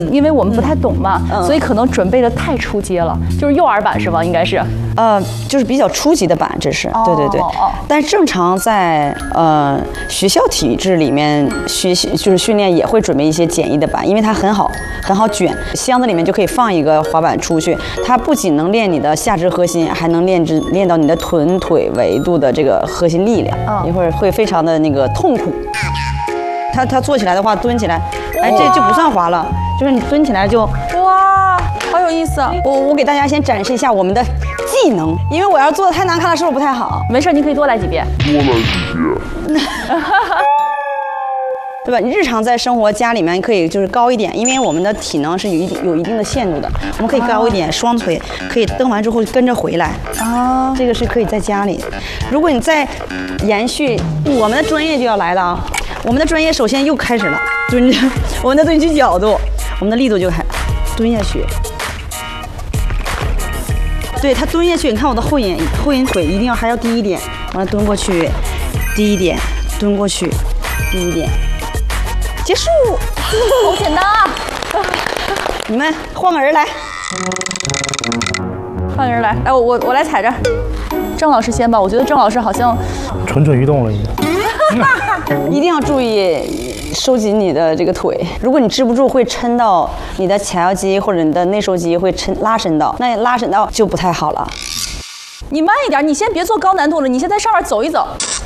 因为我们不太懂嘛，所以可能准备的太出阶了，就是幼儿版是吧？应该是。 就是比较初级的版，这是。对对对。但正常在学校体制里面学习就是训练也会准备一些简易的板，因为它很好卷，箱子里面就可以放一个滑板出去。它不仅能练你的下肢核心，还能练到你的臀腿维度的这个核心力量，一会儿会非常的那个痛苦。它做起来的话，蹲起来，哎，这就不算滑了，就是你蹲起来就哇，好有意思。 我给大家先展示一下我们的技能，因为我要做的太难看了，是不是不太好？ 没事，你可以多来几遍。 对吧？你日常在生活家里面可以就是高一点，因为我们的体能是有一定的限度的，我们可以高一点，双腿可以蹬完之后跟着回来。这个是可以在家里。如果你再延续我们的专业就要来了啊！我们的专业首先又开始了，我们的蹲举角度，我们的力度就开蹲下去。对，他蹲下去，你看我的后引腿一定还要低一点，完了蹲过去，低一点，蹲过去，低一点。结束， 好简单啊！ 你们换个人来， 换个人来，哎，我来踩着，郑老师先吧，我觉得郑老师好像蠢蠢欲动了已经。 一定要注意收紧你的这个腿，如果你支不住，会抻到你的髂腰肌或者你的内收肌会拉伸到，那拉伸到就不太好了。 你慢一点，你先别做高难度了，你先在上面走一走。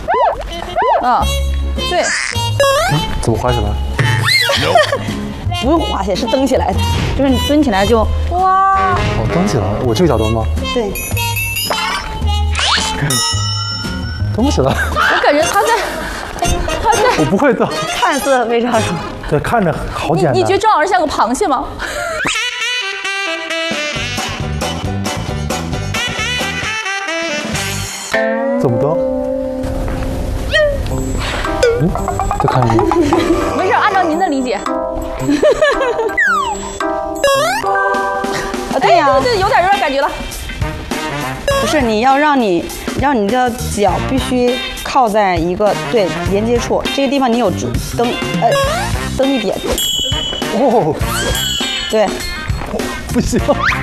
对。 怎么滑起来？ 不用滑起来，是蹬起来的，就是你蹲起来就哇。 哦，蹬起来，我这个角蹲吗？ 对。 蹬不起来。 我感觉他在。 我不会蹬。 看似非常容易。 对，看着好简单。 你觉得郑老师像个螃蟹吗？ 怎么蹬？再看一遍。 没事，按照您的理解。 对呀， 对，有点感觉了。 不是，你要让你的脚必须靠在一个对连接处，这个地方你有蹬一点。 哦， 对， 不行。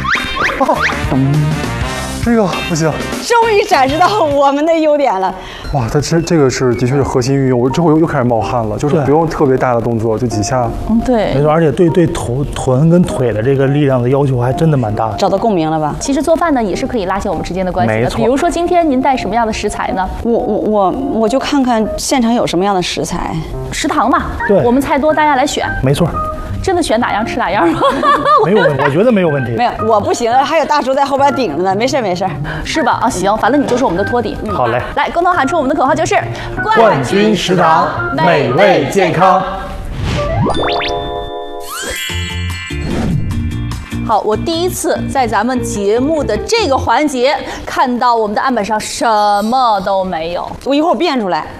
这个不行。 终于展示到我们的优点了。 哇，它这个是的确是核心运用，我之后又开始冒汗了，就是不用特别大的动作，就几下。 对， 没错，而且对臀跟腿的这个力量的要求还真的蛮大的。 找到共鸣了吧？ 其实做饭呢也是可以拉近我们之间的关系的。 没错。 比如说今天您带什么样的食材呢？ 我就看看现场有什么样的食材。 食堂嘛， 对， 我们菜多，大家来选。 没错。 真的选哪样吃哪样吗？ 没有问题，我觉得没有问题。 没有，我不行，还有大叔在后边顶着呢，没事， 是吧？啊，行，反正你就是我们的托底。 好嘞， 来，共同喊出我们的口号，就是冠军食堂，美味健康。 好，我第一次在咱们节目的这个环节看到我们的案本上什么都没有， 我一会儿变出来。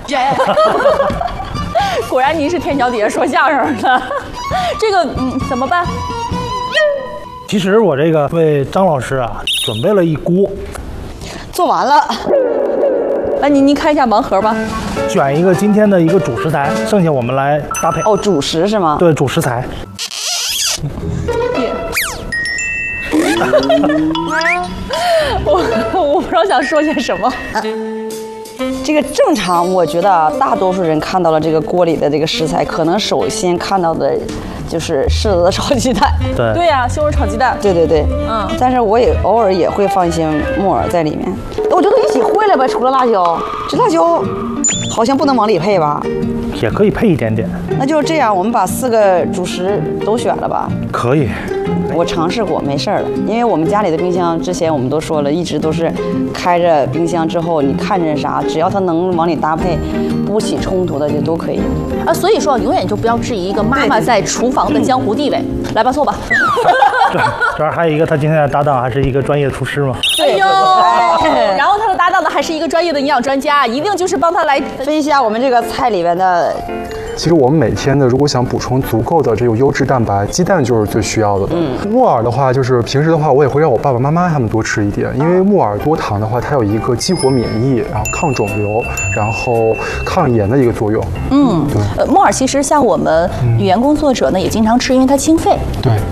果然您是天桥底下说相声的，这个怎么办？ 其实我这个为张老师啊准备了一锅， 做完了。 来，您开一下盲盒吧。 选一个今天的一个主食材，剩下我们来搭配。 哦，主食是吗？ 对，主食材。 我不知道想说些什么。 这个正常，我觉得大多数人看到了这个锅里的这个食材，可能首先看到的就是柿子炒鸡蛋。 对呀，西红柿炒鸡蛋。 对。但是我也偶尔也会放一些木耳在里面。我这都一起烩了吧？除了辣椒，这辣椒好像不能往里配吧？ 也可以配一点点。 那就是这样，我们把4个主食都选了吧？ 可以。 我尝试过，没事儿了，因为我们家里的冰箱之前我们都说了，一直都是开着冰箱之后，你看着啥，只要它能往里搭配，不起冲突的就都可以。 所以说永远就不要质疑一个妈妈在厨房的江湖地位。来吧，做吧。 对，主要还有一个他今天的搭档还是一个专业厨师嘛。 哎呦，然后他的搭档呢还是一个专业的营养专家，一定就是帮他来分析一下我们这个菜里边的其实我们每天呢，如果想补充足够的这种优质蛋白，鸡蛋就是最需要的。木耳的话，就是平时的话，我也会让我爸爸妈妈他们多吃一点，因为木耳多糖的话，它有一个激活免疫，然后抗肿瘤，然后抗炎的一个作用。 木耳其实像我们语言工作者呢，也经常吃，因为它清肺。 对。